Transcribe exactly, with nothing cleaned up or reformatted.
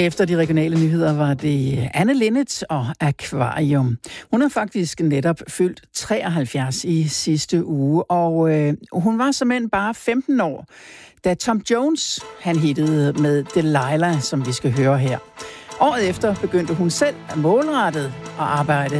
Efter de regionale nyheder var det Anne Linnet og Akvarium. Hun har faktisk netop fyldt treoghalvfjerds i sidste uge, og øh, hun var såmænd bare femten år, da Tom Jones han hittede med Delilah, som vi skal høre her. Året efter begyndte hun selv at målrettet at arbejde